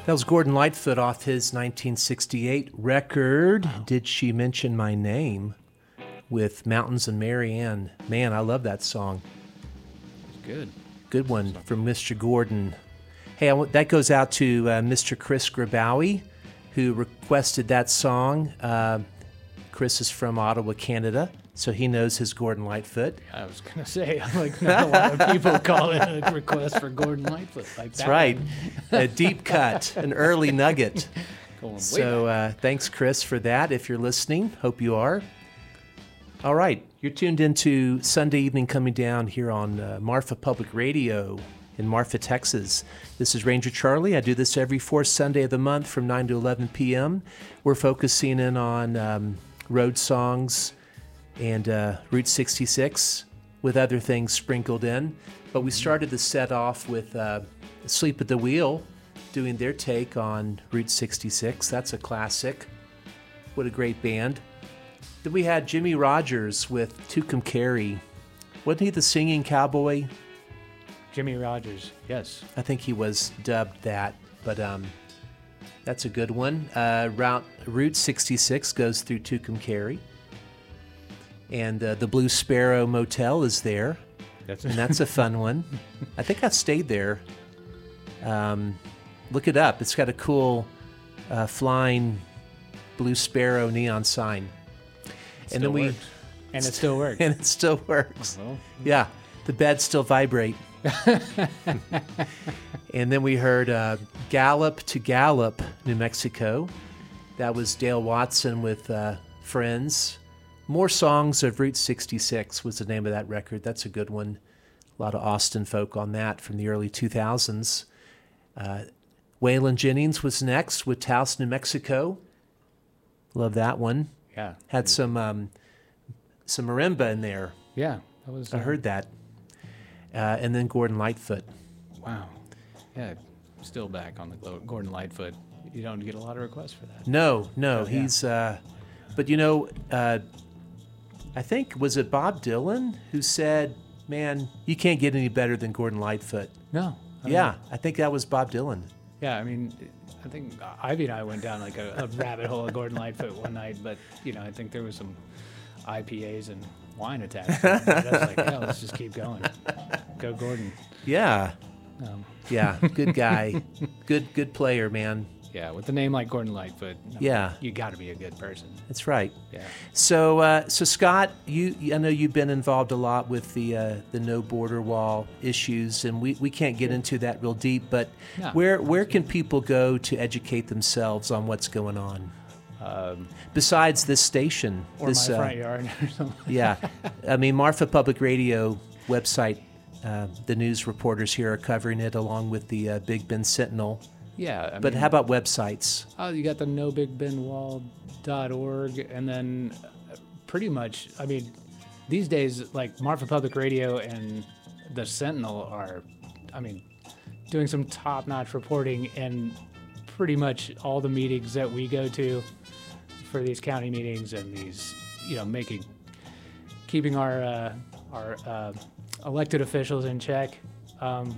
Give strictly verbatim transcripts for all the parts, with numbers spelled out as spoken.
That was Gordon Lightfoot off his nineteen sixty-eight record, wow. Did She Mention My Name, with Mountains and Marianne. Man, I love that song. It's good. Good one from Mister Gordon. Hey, I w- that goes out to uh, Mister Chris Grabowie, who requested that song. Uh, Chris is from Ottawa, Canada, so he knows his Gordon Lightfoot. I was going to say, like, not a lot of people call it a request for Gordon Lightfoot. Like That's that right. One. A deep cut, an early nugget. Going way So uh, thanks, Chris, for that. If you're listening, hope you are. All right, you're tuned into Sunday Evening Coming Down here on uh, Marfa Public Radio in Marfa, Texas. This is Ranger Charlie. I do this every fourth Sunday of the month from nine to eleven p.m. We're focusing in on um, road songs and uh, Route sixty-six with other things sprinkled in. But we started the set off with uh, Sleep at the Wheel doing their take on Route sixty-six. That's a classic. What a great band. Then we had Jimmy Rogers with Tucum Carey. Wasn't he the singing cowboy? Jimmy Rogers, yes. I think he was dubbed that, but um, that's a good one. Uh, Route, Route sixty-six goes through Tucum Carey. And uh, the Blue Sparrow Motel is there. That's and that's a fun one. I think I stayed there. Um, look it up. It's got a cool uh, flying Blue Sparrow neon sign. It and then we, works. And it still works. And it still works. Uh-huh. Yeah, the beds still vibrate. And then we heard uh, Gallup to Gallup, New Mexico. That was Dale Watson with uh, Friends. More Songs of Route sixty-six was the name of that record. That's a good one. A lot of Austin folk on that from the early two thousands. Uh, Waylon Jennings was next with Taos, New Mexico. Love that one. Yeah. Had some um, some marimba in there. Yeah. That was. I Uh, heard that. Uh, and then Gordon Lightfoot. Wow. Yeah. Still back on the Gordon Lightfoot. You don't get a lot of requests for that. No, no. Oh, yeah. He's, uh, but you know, uh, I think, was it Bob Dylan who said, man, you can't get any better than Gordon Lightfoot? No. I Yeah, mean, I think that was Bob Dylan. Yeah, I mean, I think Ivy and I went down like a, a rabbit hole of Gordon Lightfoot one night, but, you know, I think there was some I P As and wine attached. I was like, yeah, let's just keep going. Go Gordon. Yeah. Um, Yeah, good guy. good good player, man. yeah, with a name like Gordon Lightfoot, I mean, Yeah. you got to be a good person. That's right. Yeah. So, uh, so Scott, you, I know you've been involved a lot with the uh, the no border wall issues, and we, we can't get into that real deep. But No, where where can people go to educate themselves on what's going on Um, besides this station? or this, my uh, front yard or something. Yeah, I mean, Marfa Public Radio website. Uh, the news reporters here are covering it along with the uh, Big Bend Sentinel. Yeah. I But mean, how about websites? Oh, you got the no big bend wall dot org, and then uh, pretty much, I mean, these days, like Marfa Public Radio and the Sentinel are, I mean, doing some top-notch reporting, and pretty much all the meetings that we go to for these county meetings and these, you know, making, keeping our uh, our uh, elected officials in check. Um,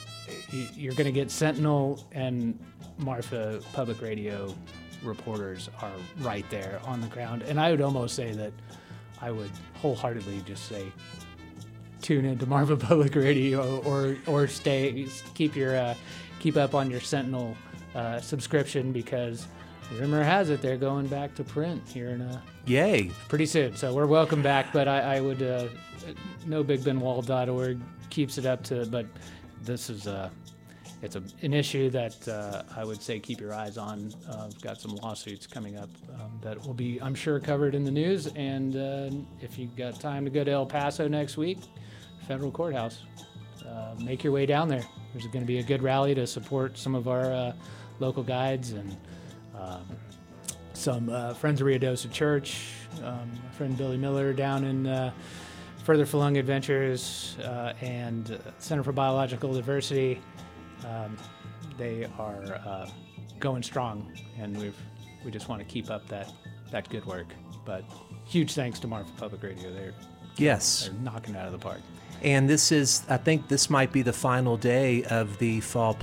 y- you're going to get Sentinel and Marfa Public Radio reporters are right there on the ground. And I would almost say that I would wholeheartedly just say, tune into Marfa Public Radio, or or stay keep your uh, keep up on your Sentinel uh, subscription, because rumor has it they're going back to print here in a Yay. pretty soon. So we're welcome back, but I, I would uh, no big ben wall dot org keeps it up to, but this is a it's a, an issue that uh, I would say keep your eyes on. Uh, I've got some lawsuits coming up um, that will be, I'm sure, covered in the news. And uh, if you've got time to go to El Paso next week, federal courthouse, uh, make your way down there. There's going to be a good rally to support some of our uh, local guides and um, some uh, Friends of Ruidoso Church, um, my friend Billy Miller down in uh, Further Falung Adventures, uh, and uh, Center for Biological Diversity. Um, they are uh, going strong, and we've we just want to keep up that, that good work. But huge thanks to Marfa Public Radio. They're Yes. they're knocking it out of the park. And this is, I think this might be the final day of the fall